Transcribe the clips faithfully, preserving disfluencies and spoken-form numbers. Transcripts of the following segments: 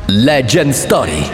Legend Story.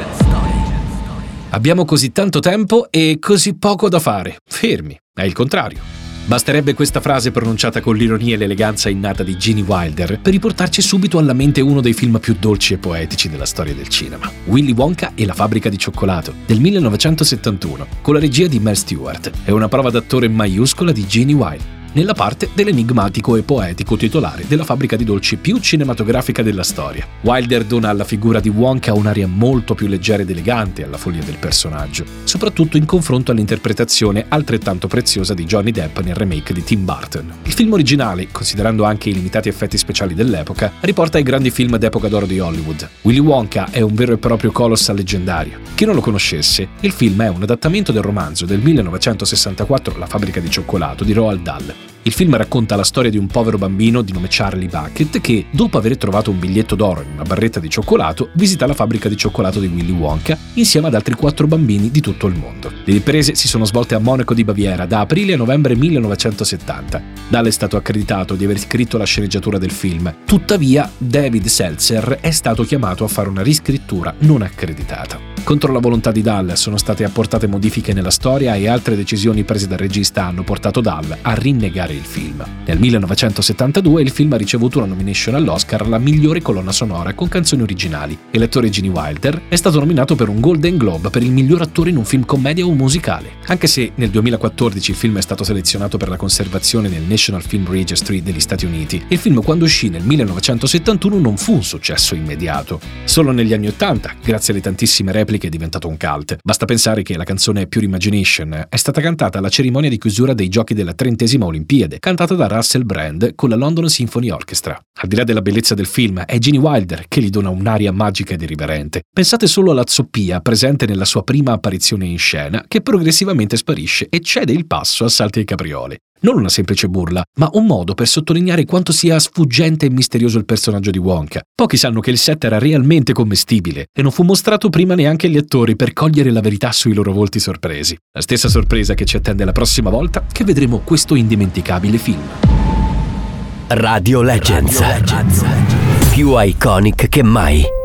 Abbiamo così tanto tempo e così poco da fare. Fermi, è il contrario. Basterebbe questa frase pronunciata con l'ironia e l'eleganza innata di Gene Wilder per riportarci subito alla mente uno dei film più dolci e poetici della storia del cinema, Willy Wonka e la fabbrica di cioccolato, del millenovecentosettantuno, con la regia di Mel Stewart. È una prova d'attore maiuscola di Gene Wilder, nella parte dell'enigmatico e poetico titolare della fabbrica di dolci più cinematografica della storia. Wilder dona alla figura di Wonka un'aria molto più leggera ed elegante alla follia del personaggio, soprattutto in confronto all'interpretazione altrettanto preziosa di Johnny Depp nel remake di Tim Burton. Il film originale, considerando anche i limitati effetti speciali dell'epoca, riporta ai grandi film d'epoca d'oro di Hollywood. Willy Wonka è un vero e proprio colossal leggendario. Chi non lo conoscesse, il film è un adattamento del romanzo del millenovecentosessantaquattro La fabbrica di cioccolato di Roald Dahl. Il film racconta la storia di un povero bambino di nome Charlie Bucket che, dopo aver trovato un biglietto d'oro in una barretta di cioccolato, visita la fabbrica di cioccolato di Willy Wonka insieme ad altri quattro bambini di tutto il mondo. Le riprese si sono svolte a Monaco di Baviera da aprile a novembre millenovecentosettanta. Dahl è stato accreditato di aver scritto la sceneggiatura del film. Tuttavia, David Seltzer è stato chiamato a fare una riscrittura non accreditata. Contro la volontà di Dahl sono state apportate modifiche nella storia e altre decisioni prese dal regista hanno portato Dahl a rinnegare il film. Nel millenovecentosettantadue il film ha ricevuto una nomination all'Oscar alla migliore colonna sonora con canzoni originali e l'attore Gene Wilder è stato nominato per un Golden Globe per il miglior attore in un film commedia o musicale. Anche se nel duemilaquattordici il film è stato selezionato per la conservazione nel National Film Registry degli Stati Uniti, il film quando uscì nel millenovecentosettantuno non fu un successo immediato. Solo negli anni ottanta, grazie alle tantissime repliche, è diventato un cult. Basta pensare che la canzone Pure Imagination è stata cantata alla cerimonia di chiusura dei giochi della trentesima Olimpiade, cantata da Russell Brand con la London Symphony Orchestra. Al di là della bellezza del film, è Gene Wilder che gli dona un'aria magica ed irriverente. Pensate solo alla zoppia presente nella sua prima apparizione in scena, che progressivamente sparisce e cede il passo a salti e capriole. Non una semplice burla, ma un modo per sottolineare quanto sia sfuggente e misterioso il personaggio di Wonka. Pochi sanno che il set era realmente commestibile e non fu mostrato prima neanche agli attori per cogliere la verità sui loro volti sorpresi. La stessa sorpresa che ci attende la prossima volta che vedremo questo indimenticabile film. Radio Legends, più iconic che mai.